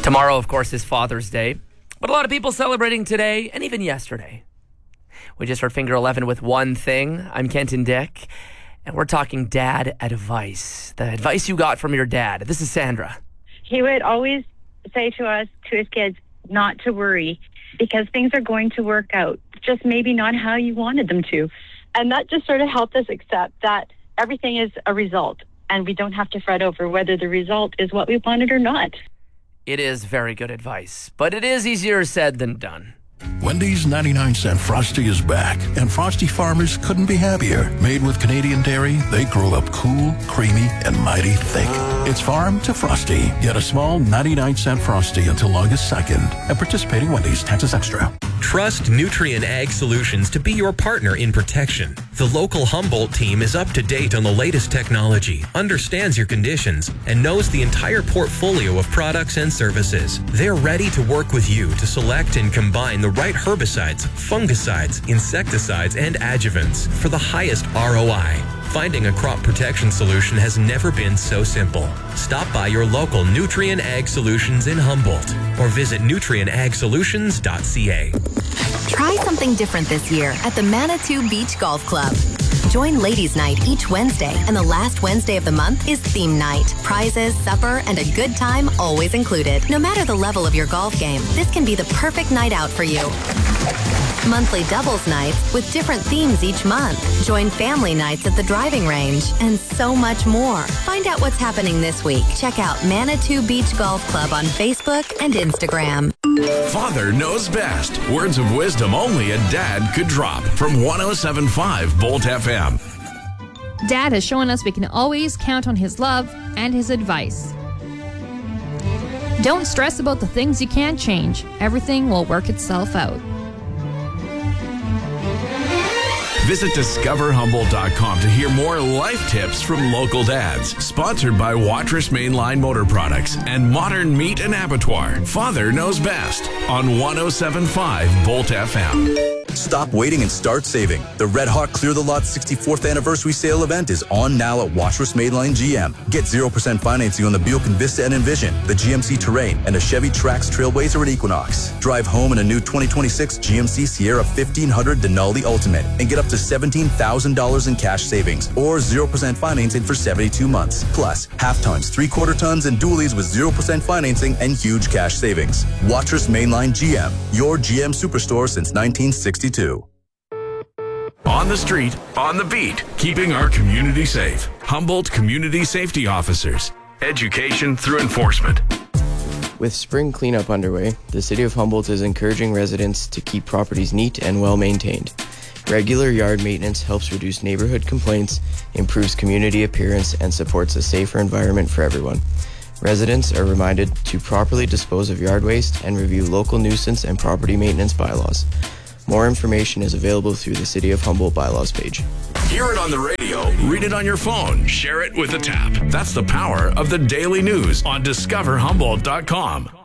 Tomorrow, of course, is Father's Day, but a lot of people celebrating today and even yesterday. We just heard Finger 11 with One Thing. I'm Kenton Dick, and we're talking dad advice. The advice you got from your dad. This is Sandra. He would always say to us, to his kids, not to worry because things are going to work out, just maybe not how you wanted them to. And that just sort of helped us accept that everything is a result and we don't have to fret over whether the result is what we wanted or not. It is very good advice, but it is easier said than done. Wendy's 99-cent Frosty is back, and Frosty farmers couldn't be happier. Made with Canadian dairy, they grow up cool, creamy, and mighty thick. It's farm to Frosty. Get a small 99-cent Frosty until August 2nd at participating Wendy's. Taxes extra. Trust Nutrien Ag Solutions to be your partner in protection. The local Humboldt team is up to date on the latest technology, understands your conditions, and knows the entire portfolio of products and services. They're ready to work with you to select and combine the right herbicides, fungicides, insecticides, and adjuvants for the highest ROI. Finding a crop protection solution has never been so simple. Stop by your local Nutrien Ag Solutions in Humboldt or visit nutrienagsolutions.ca. Try something different this year at the Manitou Beach Golf Club. Join Ladies' Night each Wednesday, and the last Wednesday of the month is theme night. Prizes, supper, and a good time always included. No matter the level of your golf game, this can be the perfect night out for you. Monthly doubles nights with different themes each month. Join family nights at the driving range, and so much more. Find out what's happening this week. Check out Manitou Beach Golf Club on Facebook and Instagram. Father knows best. Words of wisdom only a dad could drop. From 107.5 Bolt FM. Dad has shown us we can always count on his love and his advice. Don't stress about the things you can't change. Everything will work itself out. Visit discoverhumboldt.com to hear more life tips from local dads. Sponsored by Watrous Mainline Motor Products and Modern Meat and Abattoir. Father knows best on 107.5 Bolt FM. Stop waiting and start saving. The Red Hot Clear the Lot 64th Anniversary Sale event is on now at Watrous Mainline GM. Get 0% financing on the Buick Envista and Envision, the GMC Terrain, and a Chevy Trax Trailblazer and Equinox. Drive home in a new 2026 GMC Sierra 1500 Denali Ultimate and get up to $17,000 in cash savings or 0% financing for 72 months. Plus, half tons, 3/4 tons, and dualies with 0% financing and huge cash savings. Watrous Mainline GM, your GM superstore since 1962. On the street, on the beat, keeping our community safe. Humboldt Community Safety Officers. Education through enforcement. With spring cleanup underway, the City of Humboldt is encouraging residents to keep properties neat and well maintained. Regular yard maintenance helps reduce neighborhood complaints, improves community appearance, and supports a safer environment for everyone. Residents are reminded to properly dispose of yard waste and review local nuisance and property maintenance bylaws. More information is available through the City of Humboldt bylaws page. Hear it on the radio, read it on your phone, share it with a tap. That's the power of the daily news on discoverhumboldt.com.